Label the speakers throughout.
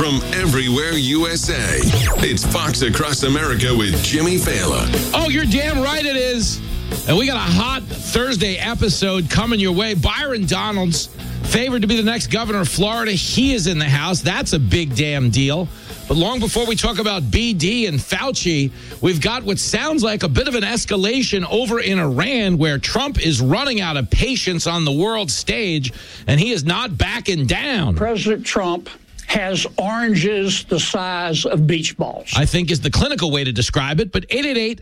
Speaker 1: from everywhere USA. It's Fox Across America with Jimmy Fallon.
Speaker 2: Oh, you're damn right it is. And we got a hot Thursday episode coming your way. Byron Donalds, favored to be the next governor of Florida. He is in the house. That's a big damn deal. But long before we talk about BD and Fauci, we've got what sounds like a bit of an escalation over in Iran, where Trump is running out of patience on the world stage, and he is not backing down.
Speaker 3: President Trump has oranges the size of beach balls,
Speaker 2: I think is the clinical way to describe it. But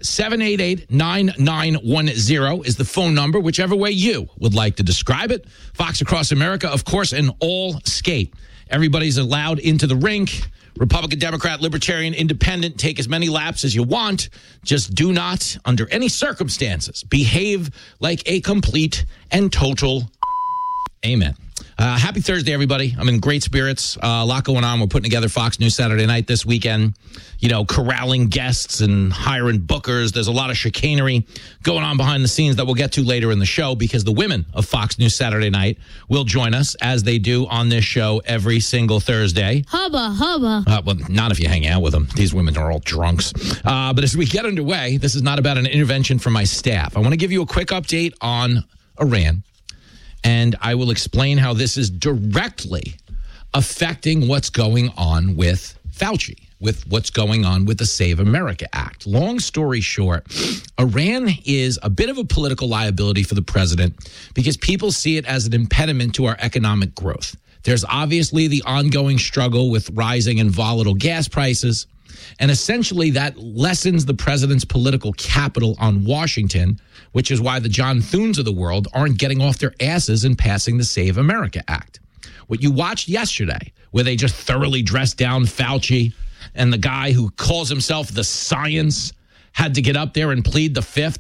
Speaker 2: 888-788-9910 is the phone number, whichever way you would like to describe it. Fox Across America, of course, an all skate. Everybody's allowed into the rink. Republican, Democrat, Libertarian, Independent, take as many laps as you want. Just do not, under any circumstances, behave like a complete and total amen. Happy Thursday, everybody. I'm in great spirits. A lot going on. We're putting together Fox News Saturday Night this weekend. You know, corralling guests and hiring bookers. There's a lot of chicanery going on behind the scenes that we'll get to later in the show, because the women of Fox News Saturday Night will join us, as they do on this show every single Thursday.
Speaker 4: Hubba, hubba.
Speaker 2: Well, not if you hang out with them. These women are all drunks. But as we get underway, this is not about an intervention from my staff. I want to give you a quick update on Iran. And I will explain how this is directly affecting what's going on with Fauci, with what's going on with the Save America Act. Long story short, Iran is a bit of a political liability for the president because people see it as an impediment to our economic growth. There's obviously the ongoing struggle with rising and volatile gas prices. And essentially that lessens the president's political capital on Washington, which is why the John Thunes of the world aren't getting off their asses and passing the Save America Act. What you watched yesterday, where they just thoroughly dressed down Fauci, and the guy who calls himself the science had to get up there and plead the fifth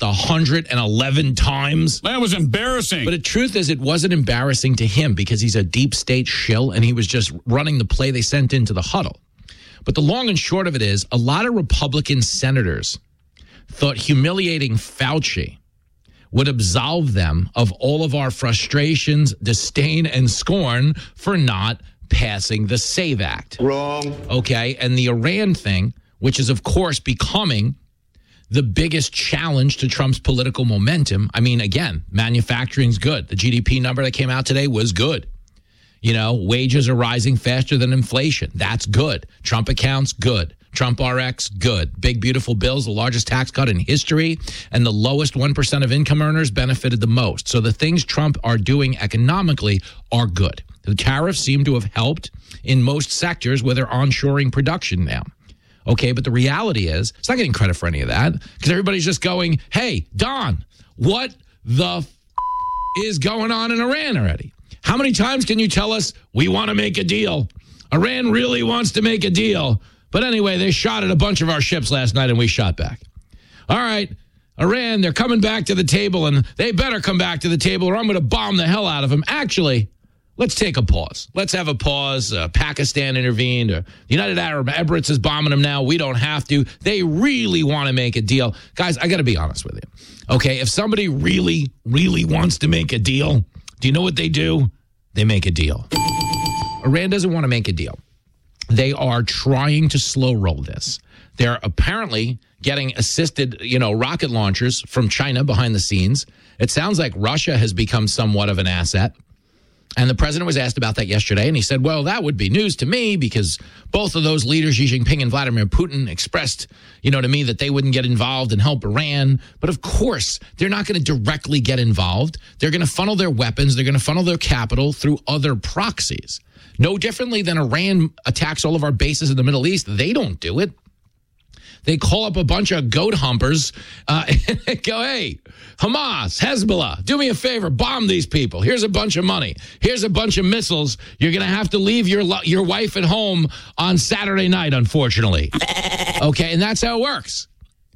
Speaker 2: 111 times.
Speaker 5: That was embarrassing.
Speaker 2: But the truth is, it wasn't embarrassing to him because he's a deep state shill and he was just running the play they sent into the huddle. But the long and short of it is, a lot of Republican senators thought humiliating Fauci would absolve them of all of our frustrations, disdain, and scorn for not passing the SAVE Act.
Speaker 6: Wrong.
Speaker 2: Okay, and the Iran thing, which is, of course, becoming the biggest challenge to Trump's political momentum. I mean, again, manufacturing's good. The GDP number that came out today was good. You know, wages are rising faster than inflation. That's good. Trump accounts, good. Trump RX, good. Big, beautiful bills, the largest tax cut in history, and the lowest 1% of income earners benefited the most. So the things Trump are doing economically are good. The tariffs seem to have helped in most sectors where they're onshoring production now. Okay, but the reality is, it's not getting credit for any of that, because everybody's just going, hey, Don, what the is going on in Iran already? How many times can you tell us we want to make a deal? Iran really wants to make a deal. But anyway, they shot at a bunch of our ships last night and we shot back. All right, Iran, they're coming back to the table, and they better come back to the table or I'm going to bomb the hell out of them. Actually, let's take a pause. Let's have a pause. Pakistan intervened. Or the United Arab Emirates is bombing them now. We don't have to. They really want to make a deal. Guys, I got to be honest with you. Okay, if somebody really, really wants to make a deal, do you know what they do? They make a deal. Iran doesn't want to make a deal. They are trying to slow roll this. They're apparently getting assisted, rocket launchers from China behind the scenes. It sounds like Russia has become somewhat of an asset. And the president was asked about that yesterday, and he said, well, that would be news to me because both of those leaders, Xi Jinping and Vladimir Putin, expressed, to me that they wouldn't get involved and help Iran. But of course, they're not going to directly get involved. They're going to funnel their weapons. They're going to funnel their capital through other proxies. No differently than Iran attacks all of our bases in the Middle East. They don't do it. They call up a bunch of goat humpers and go, hey, Hamas, Hezbollah, do me a favor, bomb these people. Here's a bunch of money. Here's a bunch of missiles. You're going to have to leave your wife at home on Saturday night, unfortunately. Okay, and that's how it works.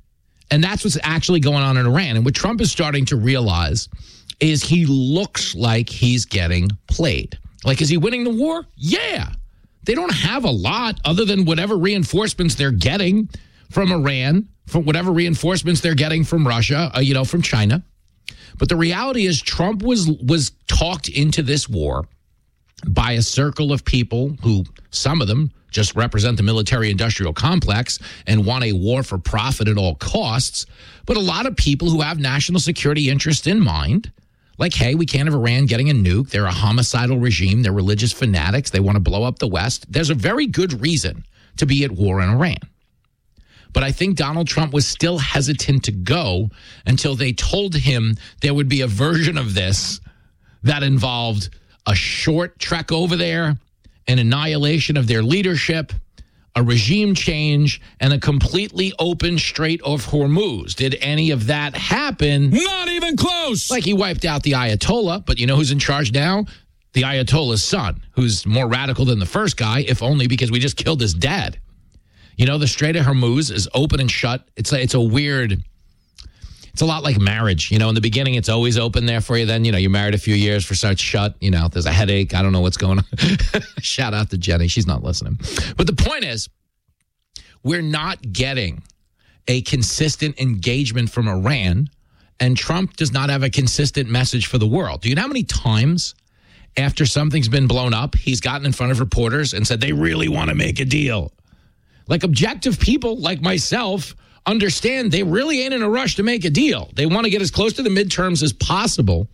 Speaker 2: And that's what's actually going on in Iran. And what Trump is starting to realize is he looks like he's getting played. Like, is he winning the war? Yeah. They don't have a lot other than whatever reinforcements they're getting from Iran, from whatever reinforcements they're getting from Russia, from China. But the reality is Trump was talked into this war by a circle of people who Some of them just represent the military-industrial complex and want a war for profit at all costs. But a lot of people who have national security interests in mind, like, hey, we can't have Iran getting a nuke. They're a homicidal regime. They're religious fanatics. They want to blow up the West. There's a very good reason to be at war in Iran. But I think Donald Trump was still hesitant to go until they told him there would be a version of this that involved a short trek over there, an annihilation of their leadership, a regime change, and a completely open Strait of Hormuz. Did any of that happen?
Speaker 4: Not even close.
Speaker 2: Like, he wiped out the Ayatollah, but you know who's in charge now? The Ayatollah's son, who's more radical than the first guy, if only because we just killed his dad. You know, the Strait of Hormuz is open and shut. It's a weird... It's a lot like marriage. You know, in the beginning, it's always open there for you. Then, you know, you're married a few years for such shut. You know, there's a headache. I don't know what's going on. Shout out to Jenny. She's not listening. But the point is, we're not getting a consistent engagement from Iran, and Trump does not have a consistent message for the world. Do you know how many times after something's been blown up, he's gotten in front of reporters and said they really want to make a deal? Like, objective people like myself understand they really ain't in a rush to make a deal. They want to get as close to the midterms as possible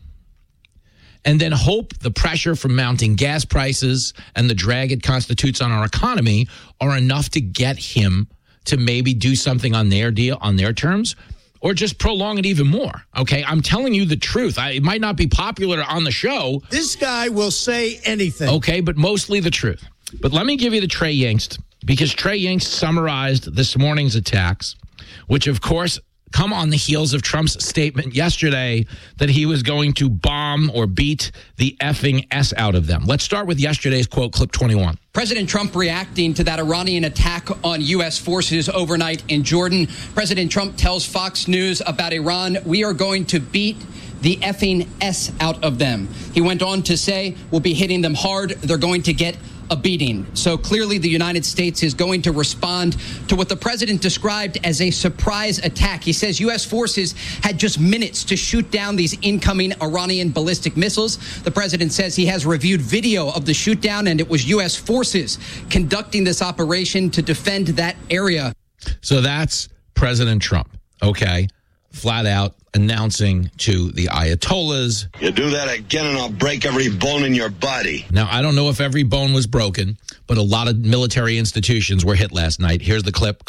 Speaker 2: and then hope the pressure from mounting gas prices and the drag it constitutes on our economy are enough to get him to maybe do something on their deal, on their terms, or just prolong it even more. Okay, I'm telling you the truth. It might not be popular on the show.
Speaker 4: This guy will say anything.
Speaker 2: Okay, but mostly the truth. But let me give you the Trey Yingst, because Trey Yingst summarized this morning's attacks, which, of course, come on the heels of Trump's statement yesterday that he was going to bomb or beat the effing S out of them. Let's start with yesterday's quote, clip 21.
Speaker 5: President Trump reacting to that Iranian attack on U.S. forces overnight in Jordan. President Trump tells Fox News about Iran, "We are going to beat the effing S out of them." He went on to say, "We'll be hitting them hard. They're going to get a beating." So clearly the United States is going to respond to what the president described as a surprise attack. He says U.S. forces had just minutes to shoot down these incoming Iranian ballistic missiles. The president says he has reviewed video of the shoot down, and it was U.S. forces conducting this operation to defend that area.
Speaker 2: So that's President Trump, okay, flat out announcing to the Ayatollahs,
Speaker 6: "You do that again and I'll break every bone in your body."
Speaker 2: Now, I don't know if every bone was broken, but a lot of military institutions were hit last night. Here's the clip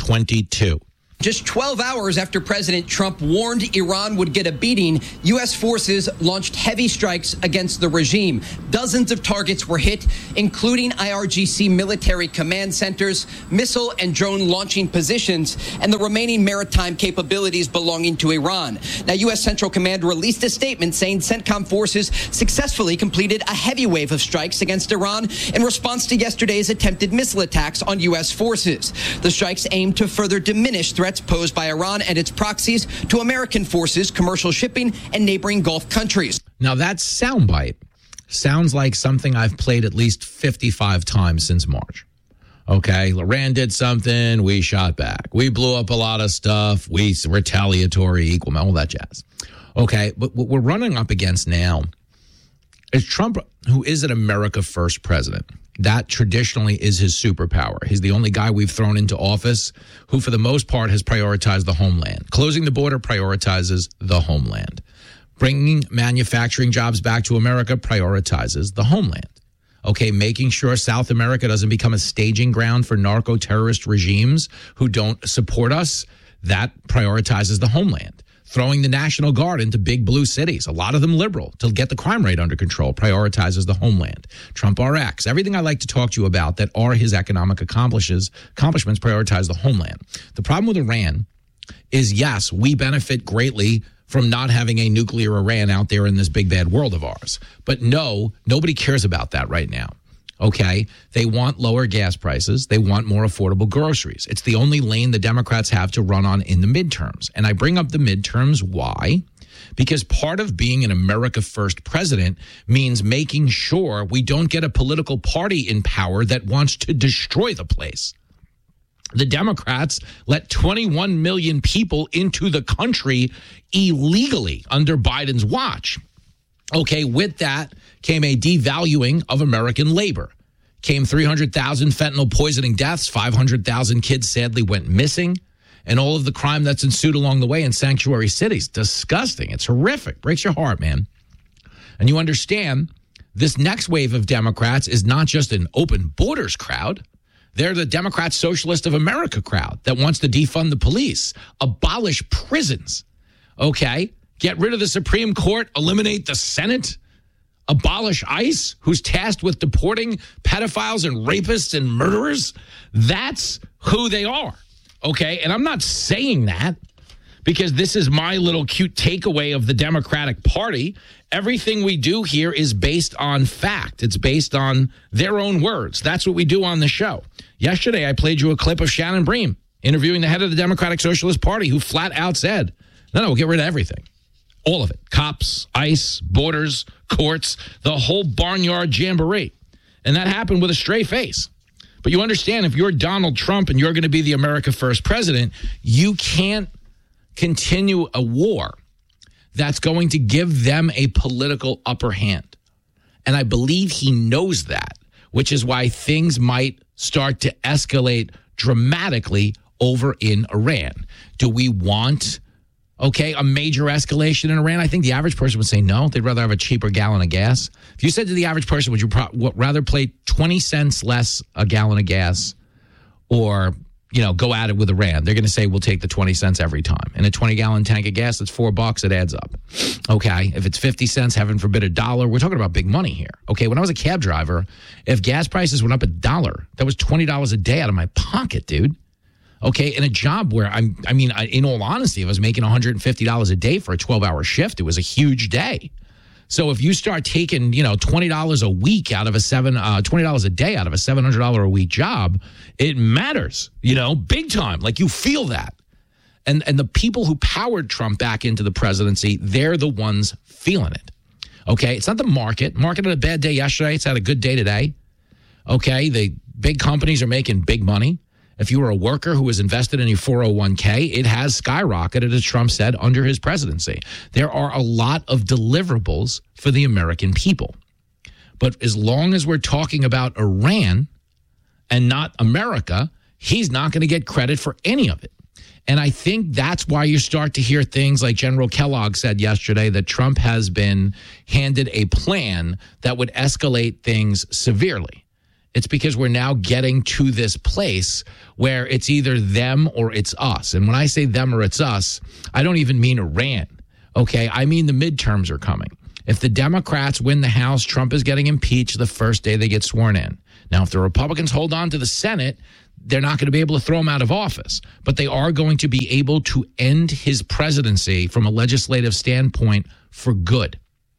Speaker 2: 22.
Speaker 5: Just 12 hours after President Trump warned Iran would get a beating, U.S. forces launched heavy strikes against the regime. Dozens of targets were hit, including IRGC military command centers, missile and drone launching positions, and the remaining maritime capabilities belonging to Iran. Now, U.S. Central Command released a statement saying CENTCOM forces successfully completed a heavy wave of strikes against Iran in response to yesterday's attempted missile attacks on U.S. forces. The strikes aim to further diminish threats posed by Iran and its proxies to American forces, commercial shipping, and neighboring Gulf countries.
Speaker 2: Now, that soundbite sounds like something I've played at least 55 times since March. Okay, Iran did something, we shot back. We blew up a lot of stuff, we retaliatory, equal, all that jazz. Okay, but what we're running up against now is Trump, who is an America First president. That traditionally is his superpower. He's the only guy we've thrown into office who, for the most part, has prioritized the homeland. Closing the border prioritizes the homeland. Bringing manufacturing jobs back to America prioritizes the homeland. Okay, making sure South America doesn't become a staging ground for narco-terrorist regimes who don't support us, that prioritizes the homeland. Throwing the National Guard into big blue cities, a lot of them liberal, to get the crime rate under control, prioritizes the homeland. Trump RX, everything I like to talk to you about that are his economic accomplishments prioritize the homeland. The problem with Iran is, yes, we benefit greatly from not having a nuclear Iran out there in this big bad world of ours. But no, nobody cares about that right now. Okay, they want lower gas prices. They want more affordable groceries. It's the only lane the Democrats have to run on in the midterms. And I bring up the midterms. Why? Because part of being an America First president means making sure we don't get a political party in power that wants to destroy the place. The Democrats let 21 million people into the country illegally under Biden's watch. Okay, with that came a devaluing of American labor, came 300,000 fentanyl poisoning deaths, 500,000 kids sadly went missing, and all of the crime that's ensued along the way in sanctuary cities. Disgusting. It's horrific. Breaks your heart, man. And you understand this next wave of Democrats is not just an open borders crowd. They're the Democrat Socialist of America crowd that wants to defund the police, abolish prisons, okay? Get rid of the Supreme Court, eliminate the Senate, abolish ICE, who's tasked with deporting pedophiles and rapists and murderers. That's who they are, okay? And I'm not saying that because this is my little cute takeaway of the Democratic Party. Everything we do here is based on fact. It's based on their own words. That's what we do on the show. Yesterday, I played you a clip of Shannon Bream interviewing the head of the Democratic Socialist Party, who flat out said, no, we'll get rid of everything. All of it. Cops, ICE, borders, courts, the whole barnyard jamboree. And that happened with a straight face. But you understand, if you're Donald Trump and you're going to be the America First president, you can't continue a war that's going to give them a political upper hand. And I believe he knows that, which is why things might start to escalate dramatically over in Iran. Do we want, a major escalation in Iran? I think the average person would say no. They'd rather have a cheaper gallon of gas. If you said to the average person, would you rather pay 20 cents less a gallon of gas or go at it with Iran? They're going to say, we'll take the 20 cents every time. And a 20-gallon tank of gas, it's $4. It adds up. Okay. If it's 50 cents, heaven forbid $1, we're talking about big money here. Okay. When I was a cab driver, if gas prices went up $1, that was $20 a day out of my pocket, dude. Okay. In a job where in all honesty, if I was making $150 a day for a 12-hour shift, it was a huge day. So if you start taking, $20 a week out of $20 a day out of a $700 a week job, it matters, big time. Like you feel that. And the people who powered Trump back into the presidency, they're the ones feeling it. Okay. It's not the market. Market had a bad day yesterday. It's had a good day today. Okay. The big companies are making big money. If you were a worker who was invested in your 401k, it has skyrocketed, as Trump said, under his presidency. There are a lot of deliverables for the American people. But as long as we're talking about Iran and not America, he's not going to get credit for any of it. And I think that's why you start to hear things like General Kellogg said yesterday, that Trump has been handed a plan that would escalate things severely. It's because we're now getting to this place where it's either them or it's us. And when I say them or it's us, I don't even mean Iran. Okay, I mean the midterms are coming. If the Democrats win the House, Trump is getting impeached the first day they get sworn in. Now, if the Republicans hold on to the Senate, they're not going to be able to throw him out of office. But they are going to be able to end his presidency from a legislative standpoint for good.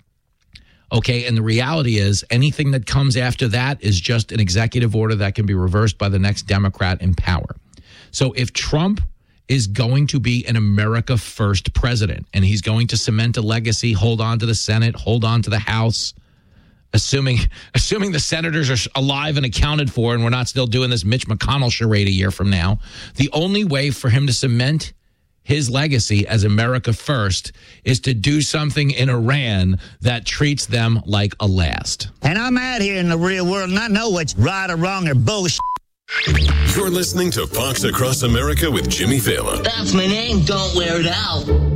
Speaker 2: Okay, and the reality is anything that comes after that is just an executive order that can be reversed by the next Democrat in power. So if Trump is going to be an America First president and he's going to cement a legacy, hold on to the Senate, hold on to the House, assuming the senators are alive and accounted for and we're not still doing this Mitch McConnell charade a year from now, the only way for him to cement his legacy as America First is to do something in Iran that treats them like a last.
Speaker 7: And I'm out here in the real world and I know what's right or wrong or bullshit.
Speaker 1: You're listening to Fox Across America with Jimmy Fallon.
Speaker 8: That's my name. Don't wear it out.